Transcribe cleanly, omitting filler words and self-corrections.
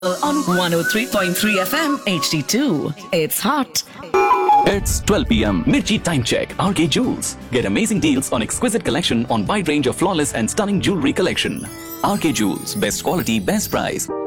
on 103.3 FM HD2. It's hot. It's 12 p.m. Mirchi Time Check. RK Jewels. Get amazing deals on exquisite collection on wide range of flawless and stunning jewelry collection. RK Jewels. Best quality, best price.